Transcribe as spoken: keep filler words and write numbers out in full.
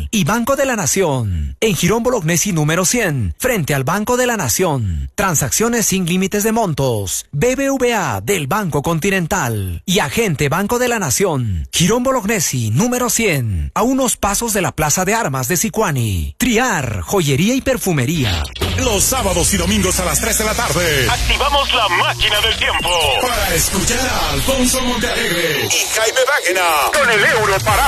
y Banco de la Nación. En Girón Bolognesi número cien, frente al Banco de la Nación. Transacciones sin límites de montos. B B V A del Banco Continental y Agente Banco de la Nación. Girón Bolognesi número cien, a unos pasos de la Plaza de Armas de Sicuani. Triar, joyería y perfumería. Los sábados y domingos a las tres de la tarde activamos la máquina del tiempo para escuchar a Alfonso Montealegre y Jaime Báguena con el euro para